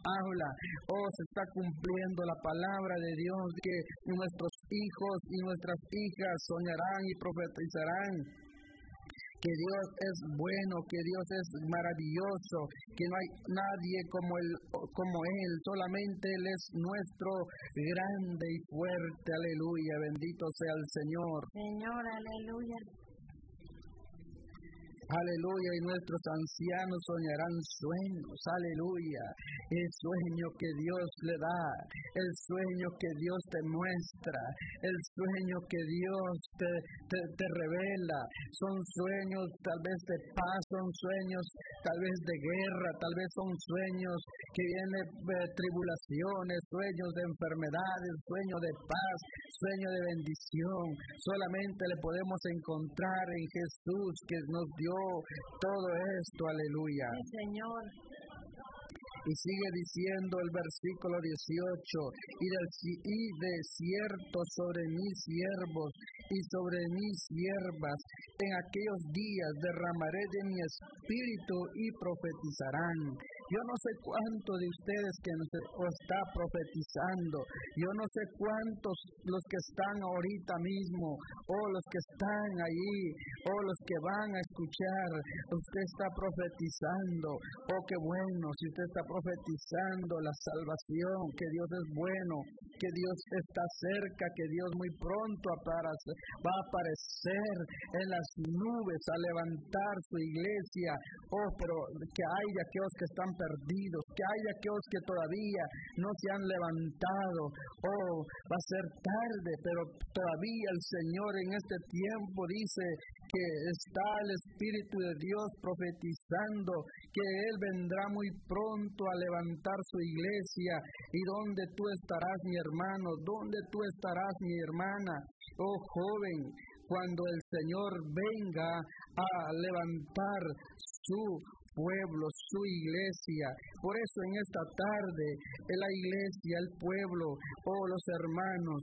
habla. Se está cumpliendo la palabra de Dios, que nuestros hijos y nuestras hijas soñarán y profetizarán que Dios es bueno, que Dios es maravilloso, que no hay nadie como Él, solamente Él es nuestro grande y fuerte, aleluya, bendito sea el Señor. Señor, aleluya. Aleluya, y nuestros ancianos soñarán sueños, aleluya, el sueño que Dios le da, el sueño que Dios te muestra, el sueño que Dios te revela. Son sueños tal vez de paz, son sueños tal vez de guerra, tal vez son sueños que vienen de tribulaciones, sueños de enfermedades, sueños de paz, sueño de bendición. Solamente le podemos encontrar en Jesús, que nos dio todo esto, aleluya. Sí, Señor. Y sigue diciendo el versículo 18, y de cierto sobre mis siervos y sobre mis siervas, en aquellos días derramaré de mi espíritu y profetizarán. Yo no sé cuántos de ustedes que nos está profetizando, yo no sé cuántos los que están ahorita mismo, o los que están allí, o los que van a escuchar, usted está profetizando. Qué bueno, si usted está profetizando la salvación, que Dios es bueno, que Dios está cerca, que Dios muy pronto va a aparecer en las nubes a levantar su iglesia. Pero que hay aquellos que están perdidos, que hay aquellos que todavía no se han levantado. Va a ser tarde, pero todavía el Señor en este tiempo dice que está el Espíritu de Dios profetizando, que Él vendrá muy pronto a levantar su iglesia. ¿Y dónde tú estarás, mi hermano? ¿Dónde tú estarás, mi hermana? Oh joven, cuando el Señor venga a levantar su pueblo, su iglesia. Por eso en esta tarde, la iglesia, el pueblo, los hermanos,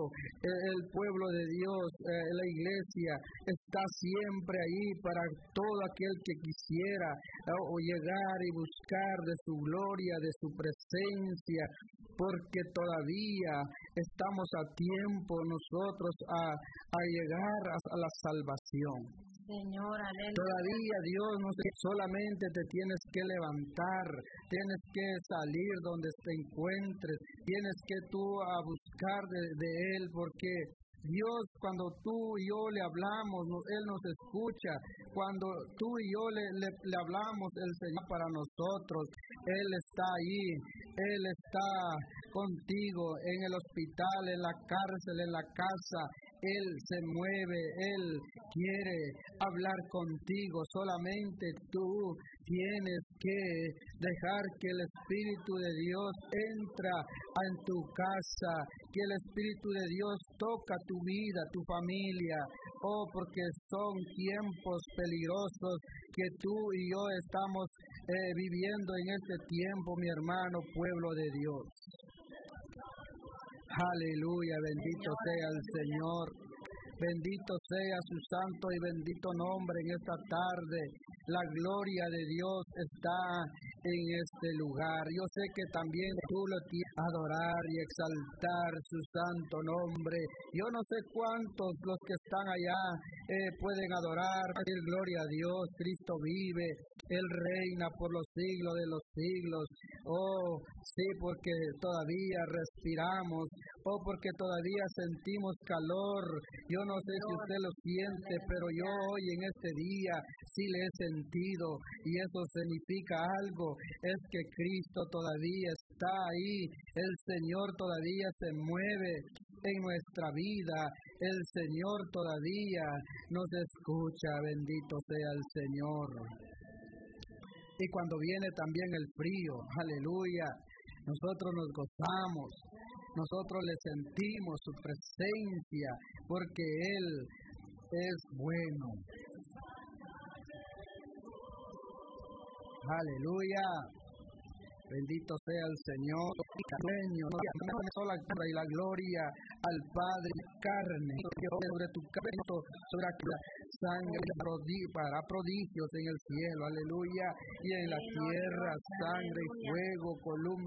el pueblo de Dios, la iglesia, está siempre ahí para todo aquel que quisiera llegar y buscar de su gloria, de su presencia, porque todavía estamos a tiempo nosotros a llegar a la salvación. Señor, aleluya. Todavía Dios no solamente te tienes que levantar, tienes que salir donde te encuentres, tienes que tú a buscar de Él, porque Dios, cuando tú y yo le hablamos, Él nos escucha. Cuando tú y yo le hablamos, el Señor para nosotros, Él está ahí, Él está contigo en el hospital, en la cárcel, en la casa. Él se mueve, Él quiere hablar contigo. Solamente tú tienes que dejar que el Espíritu de Dios entra en tu casa, que el Espíritu de Dios toca tu vida, tu familia. Porque son tiempos peligrosos que tú y yo estamos viviendo en este tiempo, mi hermano, pueblo de Dios. Aleluya, bendito sea el Señor, bendito sea su santo y bendito nombre en esta tarde. La gloria de Dios está en este lugar. Yo sé que también tú lo tienes que adorar y exaltar su santo nombre. Yo no sé cuántos los que están allá pueden adorar, decir gloria a Dios. Cristo vive, Él reina por los siglos de los siglos. Sí, porque todavía respiramos, porque todavía sentimos calor. Yo no sé si usted lo siente, pero yo hoy en este día sí le he sentido, y eso significa algo, es que Cristo todavía está ahí, el Señor todavía se mueve en nuestra vida, el Señor todavía nos escucha, bendito sea el Señor. Y cuando viene también el frío, aleluya, nosotros nos gozamos, nosotros le sentimos su presencia, porque Él es bueno. Aleluya. Bendito sea el Señor. Y la gloria al Padre, carne sobre tu carne, sobre la sangre, para prodigios en el cielo, aleluya, y en la tierra, sangre y fuego, columna